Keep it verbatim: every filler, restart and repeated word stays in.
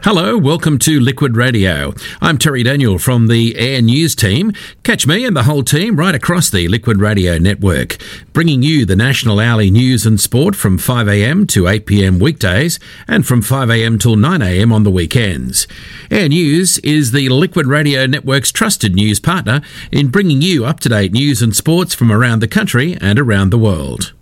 Hello, welcome to Liquid Radio. I'm Terry Daniel from the Air News team. Catch me and the whole team right across the Liquid Radio network, bringing you the national hourly news and sport from five a m to eight p m weekdays and from five a m till nine a m on the weekends. Air News is the Liquid Radio network's trusted news partner in bringing you up-to-date news and sports from around the country and around the world.